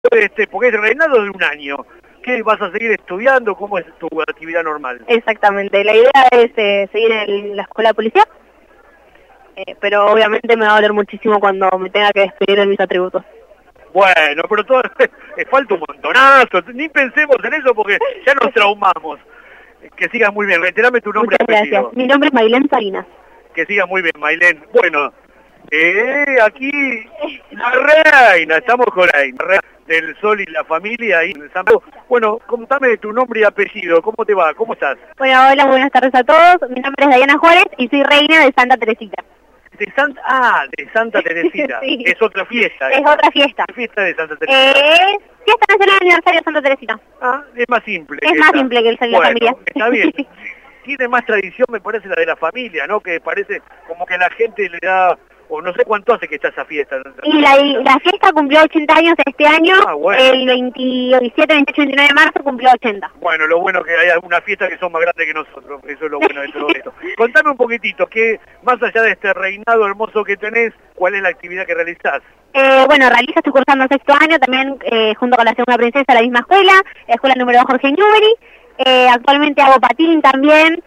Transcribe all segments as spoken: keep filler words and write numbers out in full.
este, porque es reinado de un año. ¿Qué vas a seguir estudiando? ¿Cómo es tu actividad normal? Exactamente, la idea es eh, seguir en la escuela de policía, eh, pero obviamente me va a doler muchísimo cuando me tenga que despedir de mis atributos. Bueno, pero todo, eh, falta un montonazo, ni pensemos en eso porque ya nos traumamos. Que sigas muy bien, reiterame tu nombre. Muchas gracias, mi nombre es Maylén Salinas. Que sigas muy bien, Maylén. Bueno, eh, aquí la reina, estamos con la reina del Sol y la familia ahí en San Pedro. Bueno, contame tu nombre y apellido, ¿cómo te va? ¿Cómo estás? Bueno, hola, buenas tardes a todos, mi nombre es Diana Juárez y soy reina de Santa Teresita. De Santa, ah, de Santa Teresita, sí. Es otra fiesta. Es ¿eh? otra fiesta. ¿Qué fiesta de Santa Teresita? Eh, fiesta nacional de aniversario de Santa Teresita. Ah, es más simple. Es más simple que el de la bueno, familia. Está bien. Tiene más tradición, me parece, la de la familia, ¿no? Que parece como que la gente le da, o no sé cuánto hace que está esa fiesta. Y la, la fiesta cumplió ochenta años este año, ah, bueno. el veintisiete, veintiocho, veintinueve de marzo cumplió ochenta. Bueno, lo bueno es que hay algunas fiestas que son más grandes que nosotros, eso es lo bueno de todo esto. Contame un poquitito, que más allá de este reinado hermoso que tenés, ¿cuál es la actividad que realizás? Eh, bueno, realizo, estoy cursando sexto año, también eh, junto con la segunda princesa, la misma escuela, escuela número dos Jorge Newbery. Eh, actualmente hago patín también,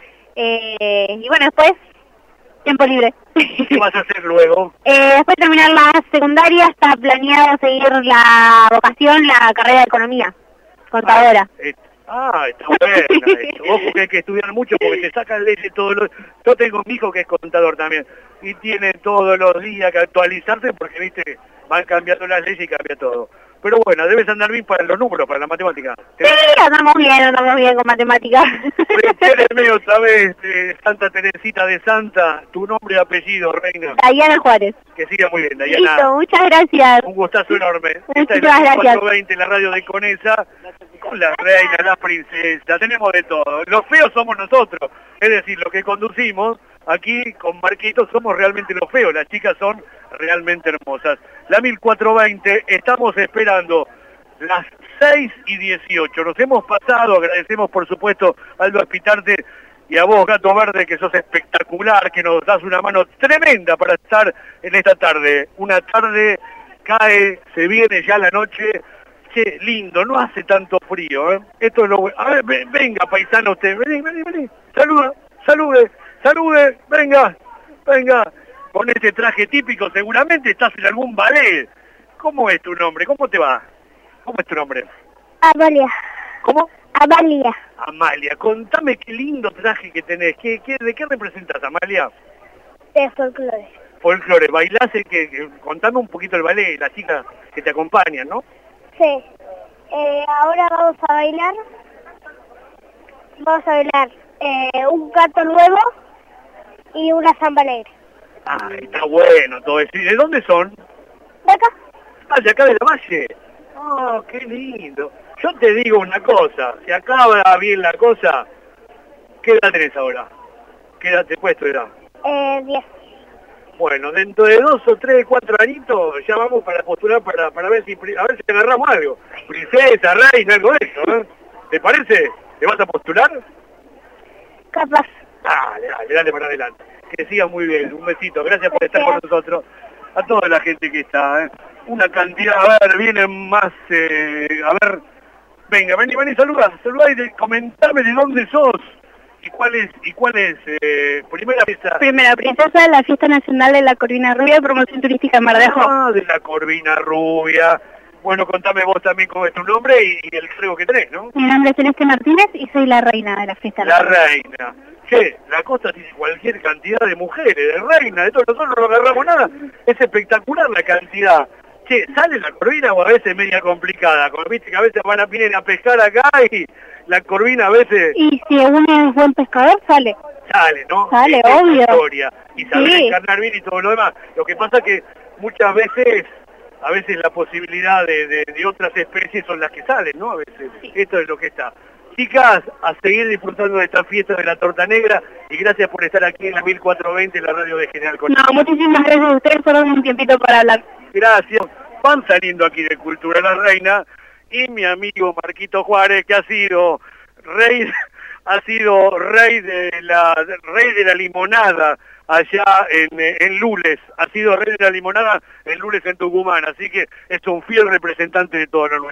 eh, y bueno, después, tiempo libre. ¿Qué vas a hacer luego? Eh, después de terminar la secundaria, está planeado seguir la vocación, la carrera de economía, contadora. Ah, eh, ah está buena esto. Ojo que hay que estudiar mucho porque te sacan leyes todos los... Yo tengo un hijo que es contador también, y tiene todos los días que actualizarse porque, viste, van cambiando las leyes y cambia todo. Pero bueno, debes andar bien para los números, para la matemática. Sí, andamos bien, andamos bien con matemáticas. Reitéreme otra vez, eh, Santa Teresita de Santa, tu nombre y apellido, reina. Diana Juárez. Que siga muy bien, Diana. Listo, muchas gracias. Un gustazo enorme. Muchas Esta es gracias. cuatro veinte, la radio de Conesa, con la reina, la princesa, tenemos de todo. Los feos somos nosotros, es decir, los que conducimos, aquí con Marquitos somos realmente los feos, las chicas son realmente hermosas. La mil cuatrocientos veinte, estamos esperando las seis y dieciocho. Nos hemos pasado, agradecemos por supuesto a Aldo Espitarte y a vos, Gato Verde, que sos espectacular, que nos das una mano tremenda para estar en esta tarde. Una tarde cae, se viene ya la noche. Che, lindo, no hace tanto frío, ¿eh? Esto es lo bueno. A ver, ven, venga, paisano, usted, vení, vení, vení. Saluda, salude, salude, venga, venga. Con ese traje típico seguramente estás en algún ballet. ¿Cómo es tu nombre? ¿Cómo te va? ¿Cómo es tu nombre? Amalia. ¿Cómo? Amalia. Amalia, contame qué lindo traje que tenés. ¿Qué, qué, ¿De qué representas, Amalia? De folclore. Folclore, ¿bailás? Que, que, contame un poquito el ballet, las chicas que te acompañan, ¿no? Sí. Eh, ahora vamos a bailar. Vamos a bailar eh, un canto nuevo y una samba alegre. Ah, está bueno todo eso. ¿Y de dónde son? ¿De acá? Ah, de acá de la Valle. Ah, qué lindo. Yo te digo una cosa, si acaba bien la cosa, ¿qué edad tenés ahora? ¿Qué edad te puesto edad? Eh, diez. Bueno, dentro de dos o tres, cuatro añitos, ya vamos para postular para, para ver si a ver si agarramos algo. Princesa, reina, algo de eso, ¿eh? ¿Te parece? ¿Te vas a postular? Capaz. Dale, dale, dale para adelante. Que siga muy bien. Un besito. Gracias por estar con nosotros. A toda la gente que está, ¿eh? Una cantidad, a ver, vienen más, eh, a ver, venga, vení, vení, saluda, saluda y de, comentame de dónde sos y cuál es, y cuál es, eh, primera fiesta. Primera princesa de la Fiesta Nacional de la Corvina Rubia, promoción turística en Mar de Ajó. Ah, de la Corvina Rubia. Bueno, contame vos también cómo es tu nombre y, y el cargo que tenés, ¿no? Mi nombre es Celeste Martínez y soy la reina de la fiesta. La reina. Che, la costa tiene cualquier cantidad de mujeres, de reina, de todo, nosotros no agarramos nada. Es espectacular la cantidad. Che, ¿sale la corvina o a veces media complicada? Viste que a veces van a vienen a pescar acá y la corvina a veces... Y si uno es buen pescador, sale. Sale, ¿no? Sale, es obvio. Historia. Y saber sí. encarnar bien y todo lo demás. Lo que pasa que muchas veces, a veces la posibilidad de, de, de otras especies son las que salen, ¿no? A veces. Sí. Esto es lo que está. Chicas, a seguir disfrutando de esta fiesta de la torta negra y gracias por estar aquí en la mil cuatrocientos veinte, la radio de General Conesa. No, muchísimas gracias a ustedes por darme un tiempito para hablar. Gracias. Van saliendo aquí de Cultura La Reina y mi amigo Marquito Juárez, que ha sido rey, ha sido rey de la rey de la limonada allá en, en Lules, ha sido rey de la limonada en Lules en Tucumán, así que es un fiel representante de todo lo nuestro.